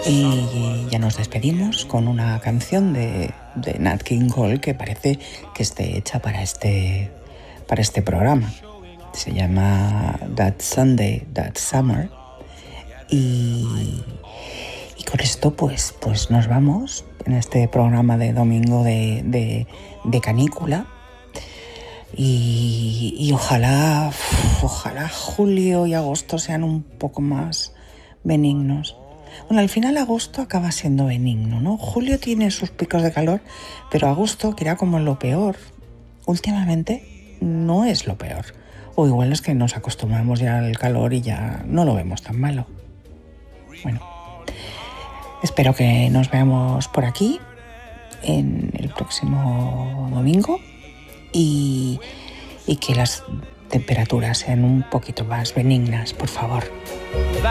Y ya nos despedimos con una canción de Nat King Cole que parece que esté hecha para este programa. Se llama That Sunday, That Summer. Y con esto pues nos vamos en este programa de domingo de canícula. Y ojalá julio y agosto sean un poco más benignos. Bueno, al final agosto acaba siendo benigno, ¿no? Julio tiene sus picos de calor, pero agosto, que era como lo peor, últimamente no es lo peor. O igual es que nos acostumbramos ya al calor y ya no lo vemos tan malo. Bueno, espero que nos veamos por aquí en el próximo domingo y que las temperaturas sean un poquito más benignas, por favor.